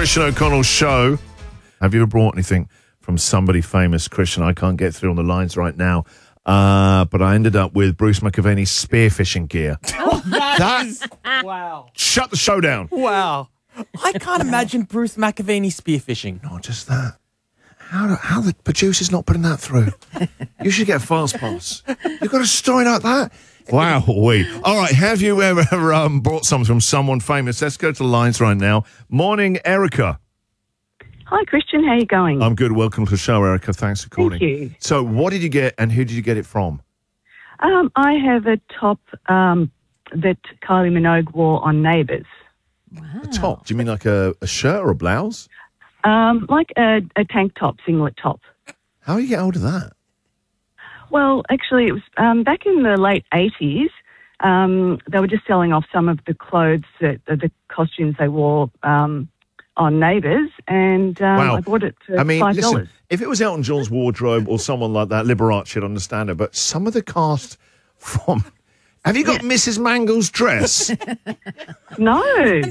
Christian O'Connell show. Have you ever brought anything from somebody famous? Christian, I can't get through on the lines right now. But I ended up with Bruce McAvaney's spearfishing gear. Wow. Shut the show down. Wow. I can't imagine Bruce McAvaney spearfishing. Not just that. How the producer's not putting that through? You should get a fast pass. You've got a story like that? Wow. All right, have you ever brought something from someone famous? Let's go to the lines right now. Morning, Erica. Hi, Christian. How are you going? I'm good. Welcome to the show, Erica. Thanks for calling. Thank you. So what did you get and who did you get it from? I have a top that Kylie Minogue wore on Neighbours. A top? Do you mean like a shirt or a blouse? Like a tank top, singlet top. How do you get hold of that? Well, actually, it was back in the late 80s. They were just selling off some of the clothes, the costumes they wore on Neighbours, and Wow. I bought it for $5. Listen, if it was Elton John's wardrobe or someone like that, Liberace, I'd understand it. But some of the cast from... Have you got Mrs. Mangle's dress? No.